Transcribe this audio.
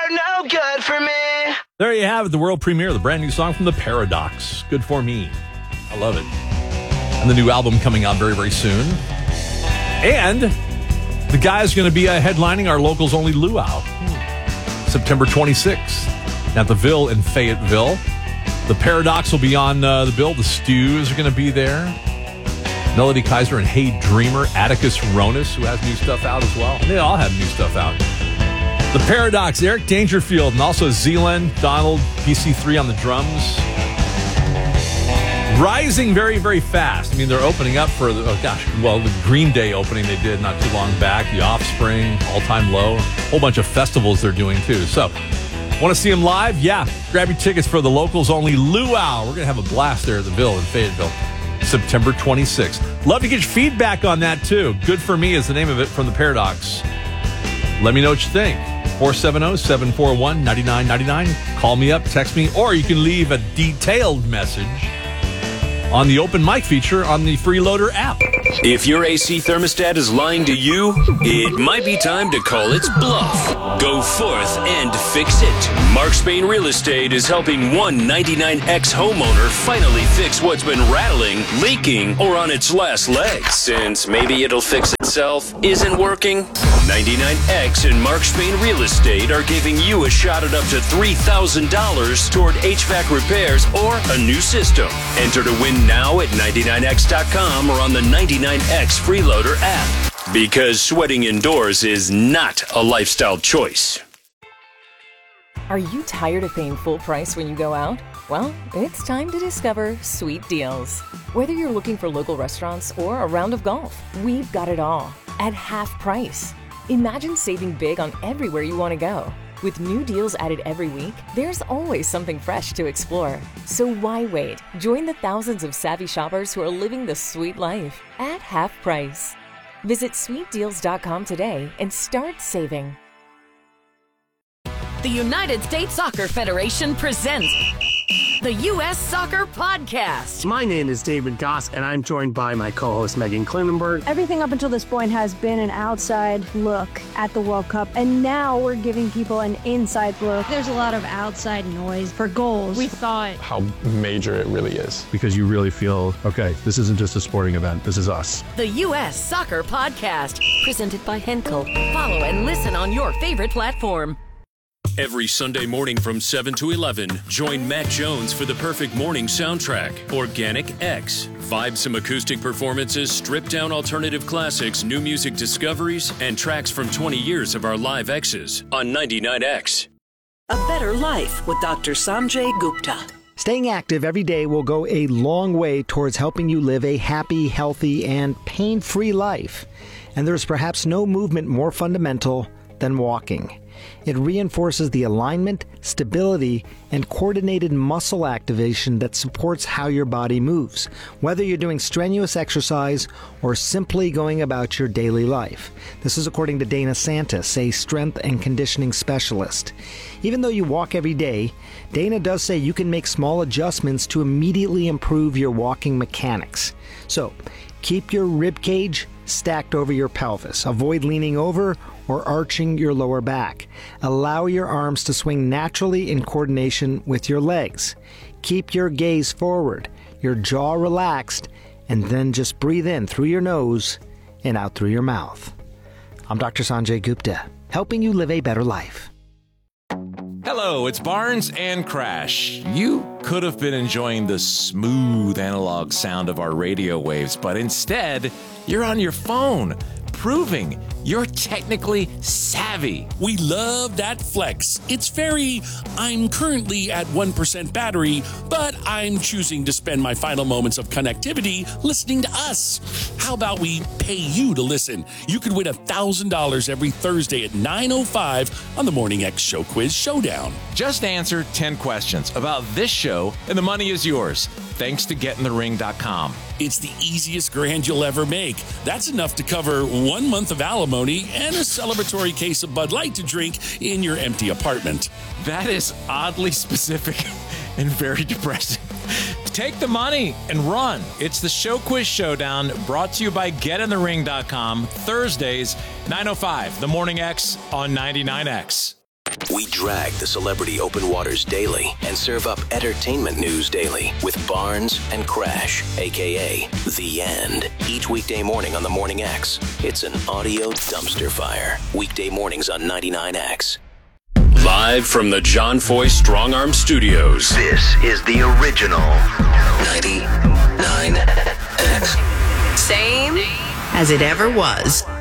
you're no good for me. There you have it, the world premiere of the brand new song from The Paradox, Good For Me. I love it. And the new album coming out very, very soon. And the guy's going to be headlining our locals only luau, September 26th at the Ville in Fayetteville. The Paradox will be on the bill. The Stews are going to be there. Melody Kaiser and Hey Dreamer, Atticus Ronis, who has new stuff out as well. They all have new stuff out. The Paradox, Eric Dangerfield, and also Zealand, Donald, PC3 on the drums. Rising very, very fast. I mean, they're opening up for, the Green Day opening they did not too long back. The Offspring, All Time Low. A whole bunch of festivals they're doing, too. So, want to see them live? Yeah. Grab your tickets for the locals only luau. We're going to have a blast there at the Ville in Fayetteville, September 26th. Love to get your feedback on that, too. Good For Me is the name of it from The Paradox. Let me know what you think. 470-741-9999. Call me up, text me, or you can leave a detailed message on the open mic feature on the Freeloader app. If your AC thermostat is lying to you, it might be time to call its bluff. Go forth and fix it. Mark Spain Real Estate is helping one 99X homeowner finally fix what's been rattling, leaking, or on its last legs. Since maybe it'll fix itself isn't working, 99X and Mark Spain Real Estate are giving you a shot at up to $3,000 toward HVAC repairs or a new system. Enter to win now at 99x.com or on the 99X Freeloader app. Because sweating indoors is not a lifestyle choice. Are you tired of paying full price when you go out? Well, it's time to discover Sweet Deals. Whether you're looking for local restaurants or a round of golf, we've got it all at half price. Imagine saving big on everywhere you want to go. With new deals added every week, there's always something fresh to explore. So why wait? Join the thousands of savvy shoppers who are living the sweet life at half price. Visit sweetdeals.com today and start saving. The United States Soccer Federation presents the U.S. Soccer Podcast. My name is David Goss, and I'm joined by my co-host Megan Klinenberg. Everything up until this point has been an outside look at the World Cup, and now we're giving people an inside look. There's a lot of outside noise for goals. We thought how major it really is. Because you really feel, okay, this isn't just a sporting event, this is us. The U.S. Soccer Podcast, presented by Henkel. Follow and listen on your favorite platform. Every Sunday morning from 7 to 11, join Matt Jones for the perfect morning soundtrack, Organic X. Vibesome acoustic performances, stripped-down alternative classics, new music discoveries, and tracks from 20 years of our live X's on 99X. A Better Life with Dr. Sanjay Gupta. Staying active every day will go a long way towards helping you live a happy, healthy, and pain-free life. And there's perhaps no movement more fundamental than walking. It reinforces the alignment, stability, and coordinated muscle activation that supports how your body moves, whether you're doing strenuous exercise or simply going about your daily life. This is according to Dana Santis, a strength and conditioning specialist. Even though you walk every day, Dana does say you can make small adjustments to immediately improve your walking mechanics. So, keep your rib cage stacked over your pelvis. Avoid leaning over or arching your lower back. Allow your arms to swing naturally in coordination with your legs. Keep your gaze forward, your jaw relaxed, and then just breathe in through your nose and out through your mouth. I'm Dr. Sanjay Gupta, helping you live a better life. Hello, it's Barnes and Crash. You could have been enjoying the smooth analog sound of our radio waves, but instead, you're on your phone, proving you're technically savvy. We love that flex. It's very, I'm currently at 1% battery, but I'm choosing to spend my final moments of connectivity listening to us. How about we pay you to listen? You could win $1,000 every Thursday at 9:05 on the Morning X Show Quiz Showdown. Just answer 10 questions about this show, and the money is yours, thanks to GetInTheRing.com. It's the easiest grand you'll ever make. That's enough to cover 1 month of alimony and a celebratory case of Bud Light to drink in your empty apartment. That is oddly specific and very depressing. Take the money and run. It's the Show Quiz Showdown, brought to you by GetInTheRing.com, Thursdays, 9:05, The Morning X on 99X. We drag the celebrity open waters daily and serve up entertainment news daily with Barnes and Crash, a.k.a. The End. Each weekday morning on the Morning X, it's an audio dumpster fire. Weekday mornings on 99X. Live from the John Foy Strong Arm Studios. This is the original 99X. Same as it ever was.